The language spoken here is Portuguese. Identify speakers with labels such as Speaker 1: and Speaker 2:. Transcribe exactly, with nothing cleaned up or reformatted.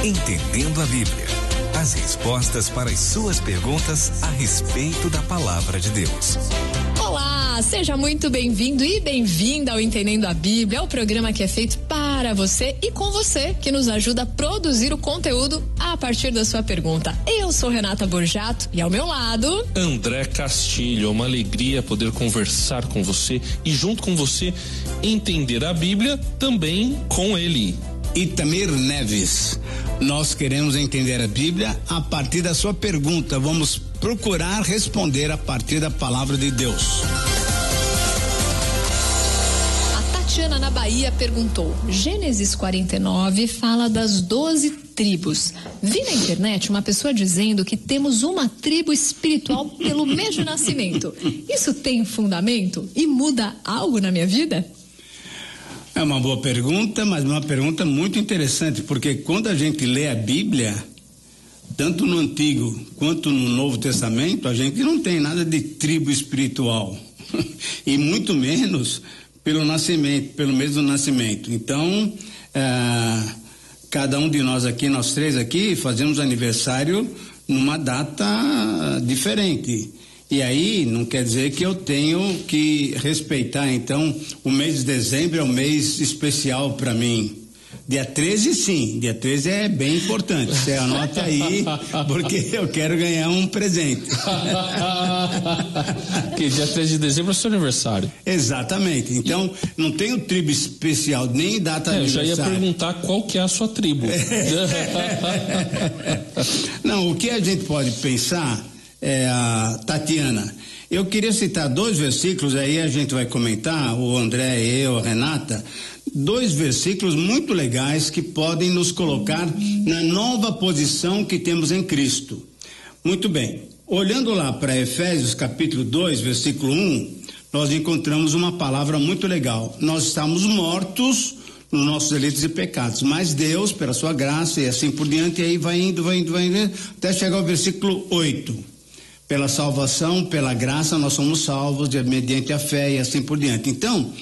Speaker 1: Entendendo a Bíblia. As respostas para as suas perguntas a respeito da palavra de Deus.
Speaker 2: Olá, seja muito bem-vindo e bem-vinda ao Entendendo a Bíblia, o programa que é feito para você e com você, que nos ajuda a produzir o conteúdo a partir da sua pergunta. Eu sou Renata Borjato e ao meu lado...
Speaker 3: André Castilho. É uma alegria poder conversar com você e junto com você entender a Bíblia também com ele.
Speaker 4: Itamir Neves. Nós queremos entender a Bíblia a partir da sua pergunta. Vamos procurar responder a partir da palavra de Deus.
Speaker 2: A Tatiana, na Bahia, perguntou: Gênesis quarenta e nove fala das doze tribos. Vi na internet uma pessoa dizendo que temos uma tribo espiritual pelo mês de nascimento. Isso tem fundamento e muda algo na minha vida?
Speaker 4: É uma boa pergunta, mas uma pergunta muito interessante, porque quando a gente lê a Bíblia, tanto no Antigo quanto no Novo Testamento, a gente não tem nada de tribo espiritual, e muito menos pelo nascimento, pelo mês do nascimento. Então, ah, cada um de nós aqui, nós três aqui, fazemos aniversário numa data diferente. E aí, não quer dizer que eu tenho que respeitar, então, o mês de dezembro é um mês especial para mim. Dia treze, sim, dia treze é bem importante. Você anota aí, porque eu quero ganhar um presente.
Speaker 3: Que dia treze de dezembro é seu aniversário.
Speaker 4: Exatamente. Então, não tenho tribo especial, nem data
Speaker 3: é,
Speaker 4: aniversário.
Speaker 3: Eu já ia perguntar qual que é a sua tribo.
Speaker 4: Não, o que a gente pode pensar... É, a Tatiana, eu queria citar dois versículos, aí a gente vai comentar, o André, eu, a Renata, dois versículos muito legais que podem nos colocar na nova posição que temos em Cristo. Muito bem, olhando lá para Efésios capítulo dois, versículo um, nós encontramos uma palavra muito legal. Nós estamos mortos nos nossos delitos e pecados, mas Deus, pela sua graça e assim por diante, aí vai indo, vai indo, vai indo, até chegar ao versículo oito. Pela salvação, pela graça, nós somos salvos mediante a fé e assim por diante. Então,